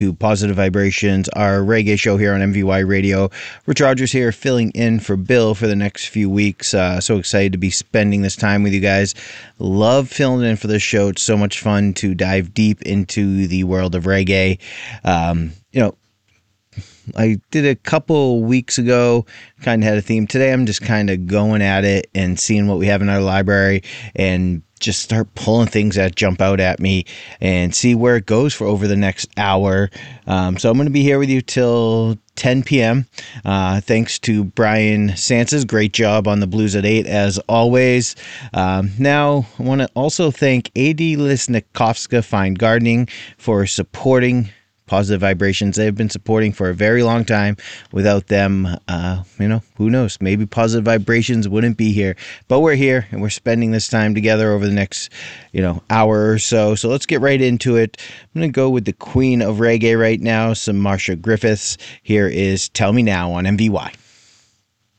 to Positive Vibrations, our reggae show here on MVY Radio. Rich Rogers here, filling in for Bill for the next few weeks. So excited to be spending this time with you guys. Love filling in for this show. It's so much fun to dive deep into the world of reggae. I did a couple weeks ago, kind of had a theme. Today I'm just kind of going at it and seeing what we have in our library and just start pulling things that jump out at me and see where it goes for over the next hour. So I'm going to be here with you till 10 p.m. Thanks to Brian Sanses. Great job on the Blues at 8 as always. Now, I want to also thank A.D. Lisnikovska Fine Gardening for supporting Positive Vibrations. They've been supporting for a very long time. Without them, who knows? Maybe Positive Vibrations wouldn't be here. But we're here, and we're spending this time together over the next, hour or so. So let's get right into it. I'm going to go with the queen of reggae right now, some Marcia Griffiths. Here is Tell Me Now on MVY.